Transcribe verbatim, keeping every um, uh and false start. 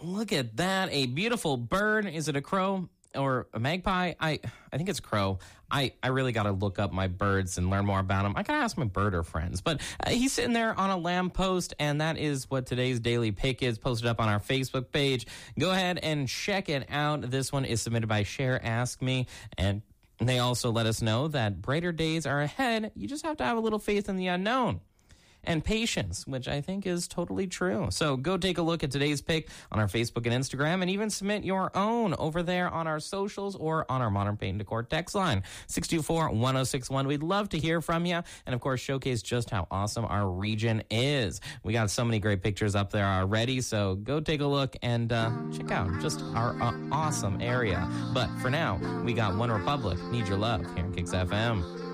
look at that. A beautiful bird. Is it a crow or a magpie? I I think it's crow. I, I really got to look up my birds and learn more about them. I got to ask my birder friends. But uh, he's sitting there on a lamppost, and that is what today's daily pick is, posted up on our Facebook page. Go ahead and check it out. This one is submitted by Share Ask Me, and they also let us know that brighter days are ahead. You just have to have a little faith in the unknown and patience, which I think is totally true. So go take a look at today's pick on our Facebook and Instagram, and even submit your own over there on our socials or on our Modern Paint and Decor text line, six two four, one oh six one. We'd love to hear from you, and of course, showcase just how awesome our region is. We got so many great pictures up there already, so go take a look and uh, check out just our uh, awesome area. But for now, we got One Republic, Need Your Love, here on Kicks F M.